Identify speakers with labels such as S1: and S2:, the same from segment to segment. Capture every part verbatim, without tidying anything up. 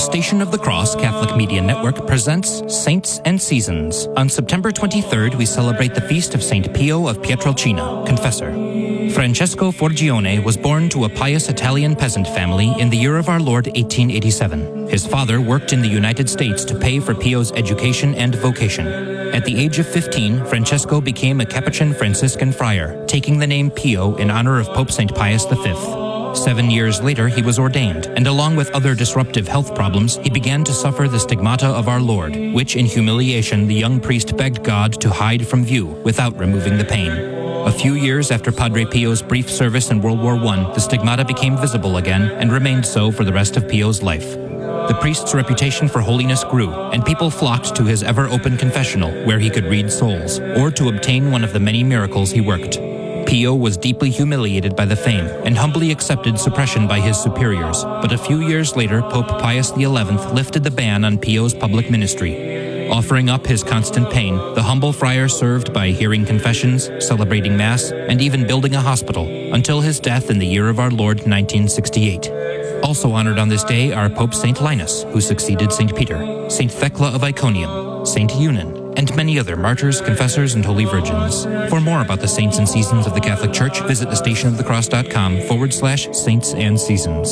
S1: Station of the Cross Catholic Media Network presents Saints and Seasons. On September twenty-third, we celebrate the feast of Saint Pio of Pietrelcina, Confessor. Francesco Forgione was born to a pious Italian peasant family in the year of our Lord eighteen eighty-seven. His father worked in the United States to pay for Pio's education and vocation. At the age of fifteen, Francesco became a Capuchin Franciscan friar, taking the name Pio in honor of Pope Saint Pius the Fifth. Seven years later, he was ordained, and along with other disruptive health problems, he began to suffer the stigmata of our Lord, which in humiliation the young priest begged God to hide from view without removing the pain. A few years after Padre Pio's brief service in World War One, the stigmata became visible again and remained so for the rest of Pio's life. The priest's reputation for holiness grew, and people flocked to his ever-open confessional, where he could read souls, or to obtain one of the many miracles he worked. Pio was deeply humiliated by the fame and humbly accepted suppression by his superiors, but a few years later, Pope Pius the Eleventh lifted the ban on Pio's public ministry. Offering up his constant pain, the humble friar served by hearing confessions, celebrating Mass, and even building a hospital, until his death in the year of our Lord nineteen sixty-eight. Also honored on this day are Pope Saint Linus, who succeeded Saint Peter, Saint Thecla of Iconium, Saint Eunan, and many other martyrs, confessors, and holy virgins. For more about the saints and seasons of the Catholic Church, visit thestationofthecross.com forward slash saints and seasons.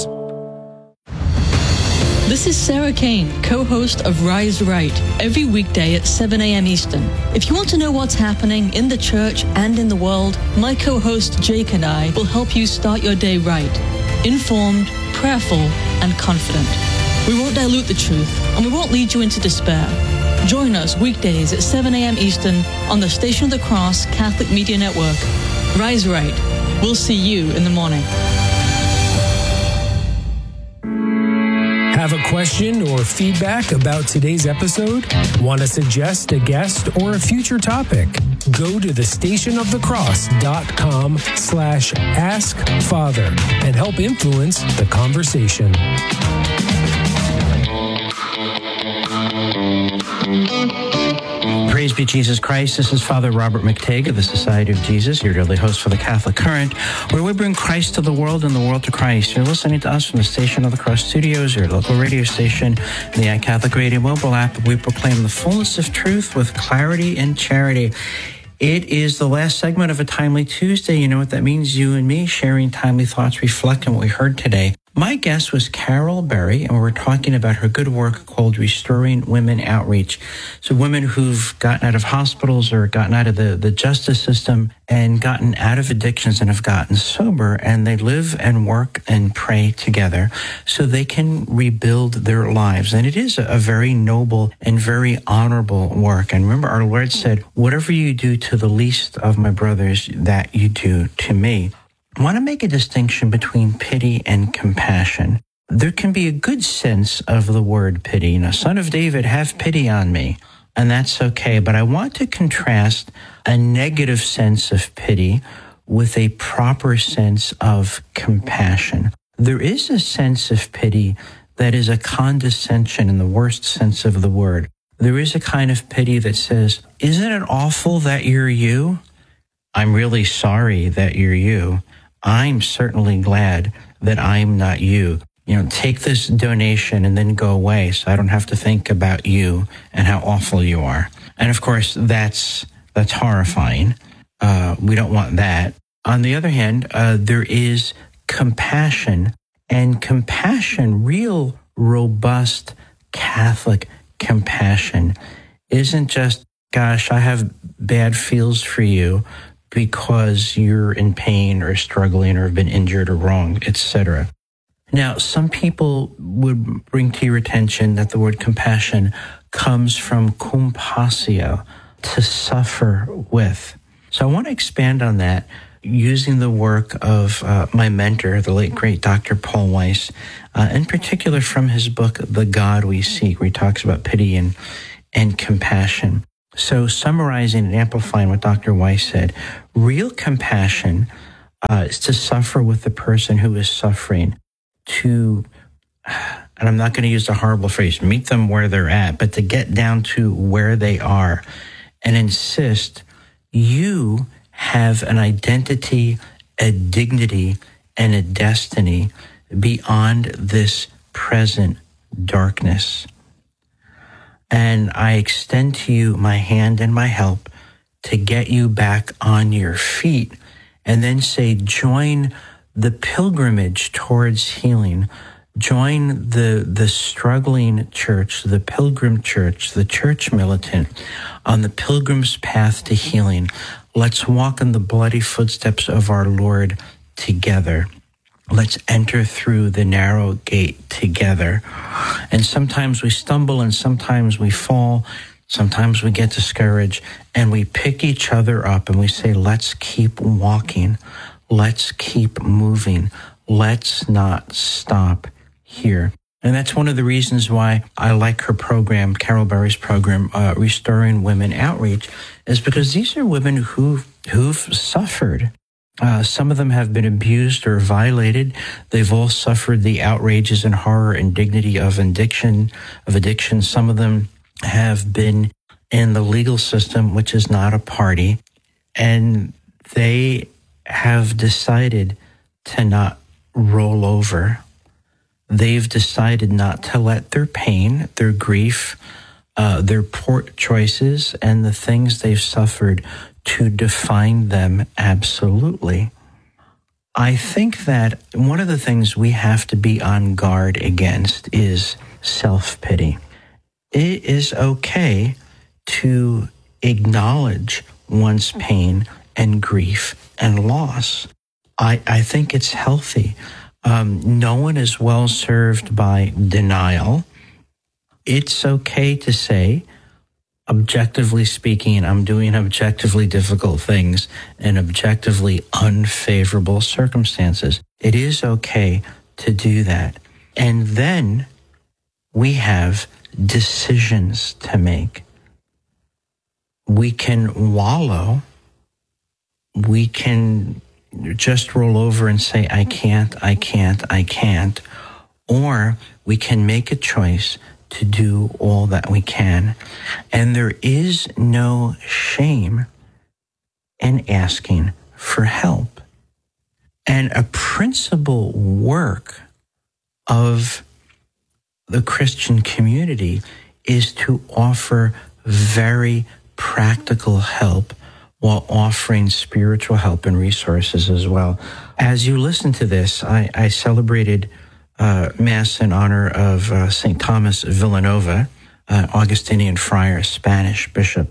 S2: This is Sarah Kane, co-host of Rise Right, every weekday at seven a.m. Eastern. If you want to know what's happening in the church and in the world, my co-host Jake and I will help you start your day right, informed, prayerful, and confident. We won't dilute the truth, and we won't lead you into despair. Join us weekdays at seven a.m. Eastern on the Station of the Cross Catholic Media Network. Rise Right. We'll see you in the morning.
S3: Have a question or feedback about today's episode? Want to suggest a guest or a future topic? Go to thestationofthecross.com slash ask father and help influence the conversation.
S4: Praise be Jesus Christ. This is Father Robert McTague of the Society of Jesus, your daily host for the Catholic Current, where we bring Christ to the world and the world to Christ. You're listening to us from the Station of the Cross Studios, your local radio station, and the iCatholic Radio mobile app. We proclaim the fullness of truth with clarity and charity. It is the last segment of a Timely Tuesday. You know what that means? You and me sharing timely thoughts, reflecting what we heard today. My guest was Carol Berry, and we were talking about her good work called Restoring Women Outreach. So women who've gotten out of hospitals or gotten out of the, the justice system and gotten out of addictions and have gotten sober, and they live and work and pray together so they can rebuild their lives. And it is a, a very noble and very honorable work. And remember, our Lord said, whatever you do to the least of my brothers, that you do to me. I want to make a distinction between pity and compassion. There can be a good sense of the word pity. You know, Son of David, have pity on me. And that's okay. But I want to contrast a negative sense of pity with a proper sense of compassion. There is a sense of pity that is a condescension in the worst sense of the word. There is a kind of pity that says, isn't it awful that you're you? I'm really sorry that you're you. I'm certainly glad that I'm not you. You know, take this donation and then go away so I don't have to think about you and how awful you are. And of course, that's that's horrifying. Uh, we don't want that. On the other hand, uh, there is compassion, and compassion, real, robust Catholic compassion, isn't just, gosh, I have bad feels for you because you're in pain or struggling or have been injured or wronged, et cetera. Now, some people would bring to your attention that the word compassion comes from compassio, to suffer with. So I want to expand on that using the work of uh, my mentor, the late, great Doctor Paul Weiss, uh, in particular from his book, The God We Seek, where he talks about pity and, and compassion. So summarizing and amplifying what Doctor Weiss said, real compassion uh, is to suffer with the person who is suffering, to, and I'm not going to use the horrible phrase, meet them where they're at, but to get down to where they are and insist you have an identity, a dignity, and a destiny beyond this present darkness. And I extend to you my hand and my help to get you back on your feet, and then say, join the pilgrimage towards healing. Join the, the struggling church, the pilgrim church, the church militant on the pilgrim's path to healing. Let's walk in the bloody footsteps of our Lord together. Let's enter through the narrow gate together. And sometimes we stumble and sometimes we fall. Sometimes we get discouraged and we pick each other up and we say, let's keep walking. Let's keep moving. Let's not stop here. And that's one of the reasons why I like her program, Carol Berry's program, uh, Restoring Women Outreach, is because these are women who, who've suffered. Uh, some of them have been abused or violated. They've all suffered the outrages and horror and dignity of addiction. Of addiction. Some of them have been in the legal system, which is not a party, and they have decided to not roll over. They've decided not to let their pain, their grief, uh, their poor choices, and the things they've suffered to define them absolutely. I think that one of the things we have to be on guard against is self-pity. It is okay to acknowledge one's pain and grief and loss. I, I think it's healthy. Um, no one is well served by denial. It's okay to say, objectively speaking, I'm doing objectively difficult things in objectively unfavorable circumstances. It is okay to do that. And then we have decisions to make. We can wallow. We can just roll over and say, I can't, I can't, I can't. Or we can make a choice to do all that we can. And there is no shame in asking for help. And a principal work of the Christian community is to offer very practical help while offering spiritual help and resources as well. As you listen to this, I, I celebrated uh, Mass in honor of uh, Saint Thomas Villanova, uh, Augustinian friar, Spanish bishop,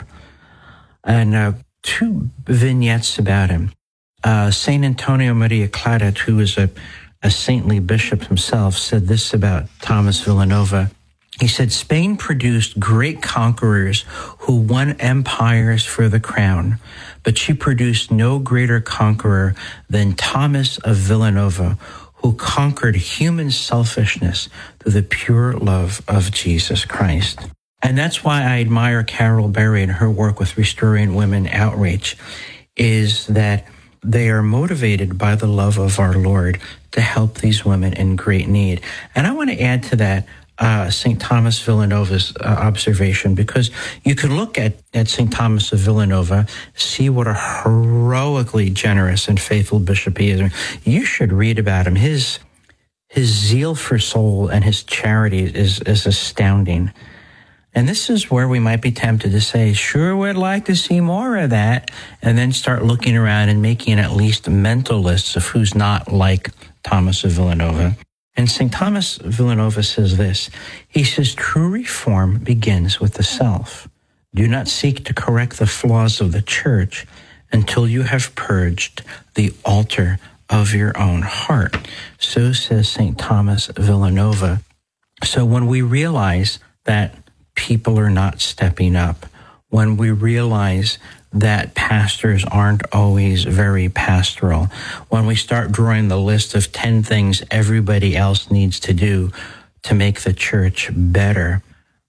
S4: and uh, two vignettes about him. Uh, Saint Antonio Maria Claret, who is a, a saintly bishop himself, said this about Thomas Villanova. He said, Spain produced great conquerors who won empires for the crown, but she produced no greater conqueror than Thomas of Villanova, who conquered human selfishness through the pure love of Jesus Christ. And that's why I admire Carol Berry and her work with Restoring Women Outreach, is that they are motivated by the love of our Lord to help these women in great need. And I want to add to that Uh, Saint Thomas Villanova's uh, observation, because you can look at, at Saint Thomas of Villanova, see what a heroically generous and faithful bishop he is. You should read about him. His his zeal for soul and his charity is, is astounding. And this is where we might be tempted to say, sure would like to see more of that, and then start looking around and making at least mental lists of who's not like Thomas of Villanova. And Saint Thomas Villanova says this. He says, true reform begins with the self. Do not seek to correct the flaws of the church until you have purged the altar of your own heart. So says Saint Thomas Villanova. So when we realize that people are not stepping up, when we realize that pastors aren't always very pastoral, when we start drawing the list of ten things everybody else needs to do to make the church better,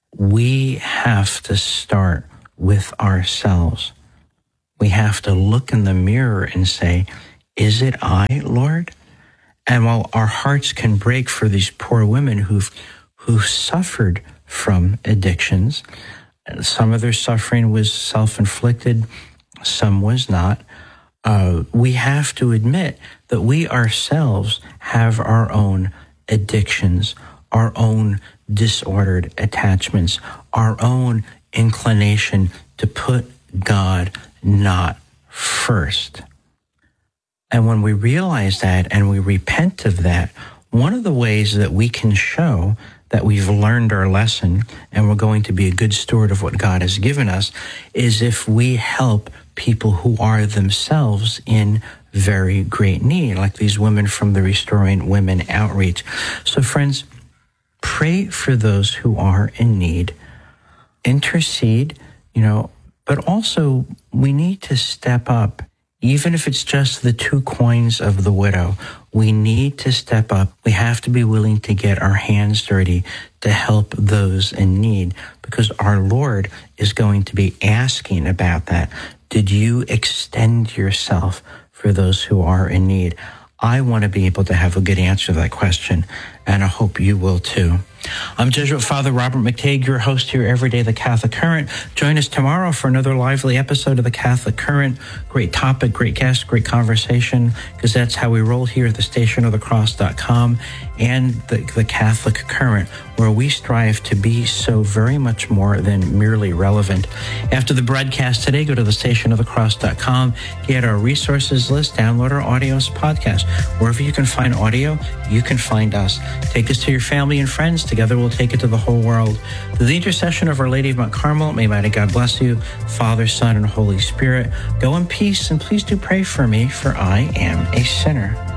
S4: we have to start with ourselves. We have to look in the mirror and say, is it I, Lord? And while our hearts can break for these poor women who've, who've suffered from addictions, some of their suffering was self-inflicted, some was not. Uh, we have to admit that we ourselves have our own addictions, our own disordered attachments, our own inclination to put God not first. And when we realize that and we repent of that, one of the ways that we can show that we've learned our lesson and we're going to be a good steward of what God has given us is if we help people who are themselves in very great need, like these women from the Restoring Women Outreach. So friends, pray for those who are in need, intercede, you know, but also we need to step up. Even if it's just the two coins of the widow, we need to step up. We have to be willing to get our hands dirty to help those in need, because our Lord is going to be asking about that. Did you extend yourself for those who are in need? I want to be able to have a good answer to that question, and I hope you will too. I'm Jesuit Father Robert McTague, your host here every day, The Catholic Current. Join us tomorrow for another lively episode of The Catholic Current. Great topic, great guest, great conversation, because that's how we roll here at the station of the cross dot com and the, the Catholic Current, where we strive to be so very much more than merely relevant. After the broadcast today, go to the station of the cross dot com, get our resources list, download our audios podcast. Wherever you can find audio, you can find us. Take us to your family and friends. Together we'll take it to the whole world. Through the intercession of Our Lady of Mount Carmel, may mighty God bless you, Father, Son, and Holy Spirit. Go in peace, and please do pray for me, for I am a sinner.